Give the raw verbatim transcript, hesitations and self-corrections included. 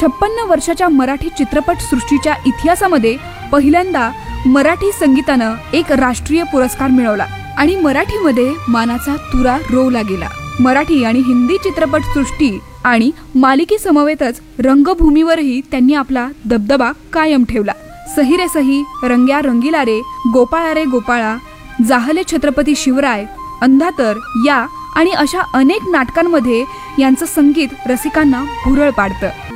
छप्पन्न वर्षाच्या मराठी चित्रपट सृष्टीच्या इतिहासामध्ये पहिल्यांदा मराठी संगीतानं एक राष्ट्रीय पुरस्कार मिळवला आणि मराठीमध्ये मानाचा तुरा रोवला गेला। मराठी आणि हिंदी चित्रपट सृष्टी आणि मालिके समवेतच रंगभूमीवरही त्यांनी आपला दबदबा कायम ठेवला। सही रे सही, रंग्या रंगीला रे, गोपाळा रे गोपाळा, जाहले छत्रपती शिवराय, अंधातर या आणि अशा अनेक नाटकांमध्ये यांचं संगीत रसिकांना भुरळ पाडतं।